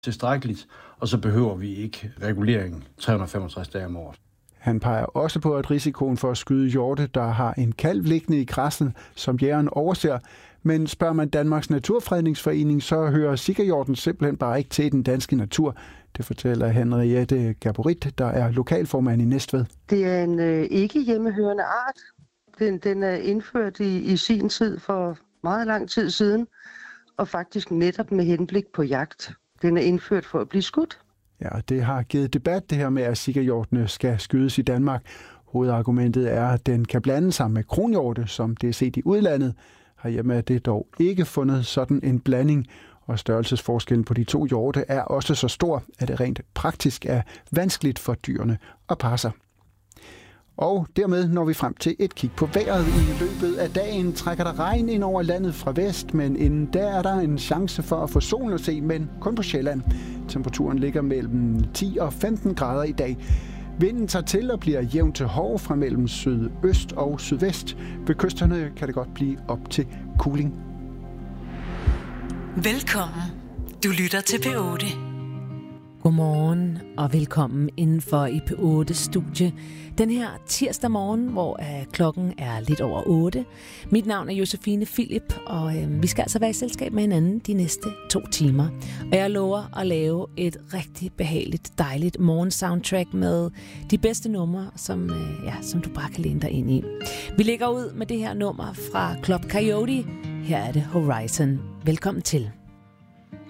tilstrækkeligt, og så behøver vi ikke regulering 365 dage om året. Han peger også på, at risikoen for at skyde hjorte, der har en kalv liggende i græsset, som jægeren overser. Men spørger man Danmarks Naturfredningsforening, så hører sikkerhjorten simpelthen bare ikke til den danske natur. Det fortæller Henriette Gaborit, der er lokalformand i Næstved. Det er en ikke hjemmehørende art. Den er indført i sin tid for meget lang tid siden, og faktisk netop med henblik på jagt. Den er indført for at blive skudt. Ja, det har givet debat, det her med, at sikkerhjortene skal skydes i Danmark. Hovedargumentet er, at den kan blande sig med kronhjorte, som det er set i udlandet. Herhjemme er det dog ikke fundet sådan en blanding, og størrelsesforskellen på de to hjorte er også så stor, at det rent praktisk er vanskeligt for dyrene at parre sig. Og dermed når vi frem til et kig på vejret. I løbet af dagen trækker der regn ind over landet fra vest, men inden der er der en chance for at få solen at se, men kun på Sjælland. Temperaturen ligger mellem 10 og 15 grader i dag. Vinden tager til og bliver jævn til hård fra mellem sydøst og sydvest. Ved kysterne kan det godt blive op til kuling. Velkommen. Du lytter til P8. Godmorgen og velkommen indenfor i P8 studie. Den her tirsdag morgen, hvor klokken er lidt over 8. Mit navn er Josefine Philip, og vi skal altså være i selskab med hinanden de næste 2 timer. Og jeg lover at lave et rigtig behageligt, dejligt morgensoundtrack med de bedste numre, som du bare kan læne dig ind i. Vi lægger ud med det her nummer fra Club Coyote. Her er det Horizon. Velkommen til.